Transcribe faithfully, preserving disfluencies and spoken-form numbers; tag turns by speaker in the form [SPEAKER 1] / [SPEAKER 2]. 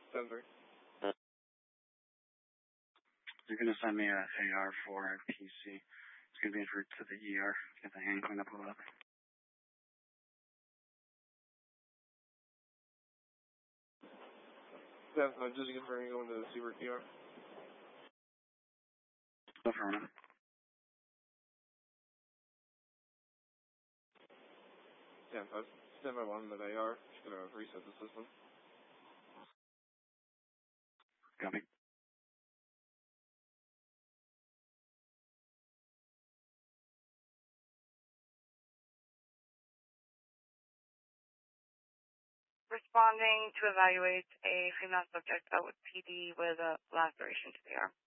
[SPEAKER 1] ten three.
[SPEAKER 2] You're going to send me a A R for a P C. It's going to be en route to the E R. Get the hand cleaned up a little bit.
[SPEAKER 1] ten five, just confirm you're going to the Seabrook E R.
[SPEAKER 2] Affirmative.
[SPEAKER 1] ten five, stand by one with A R. Just going to reset the system.
[SPEAKER 2] Copy.
[SPEAKER 3] Responding to evaluate a female subject out with P D with a laceration to the arm.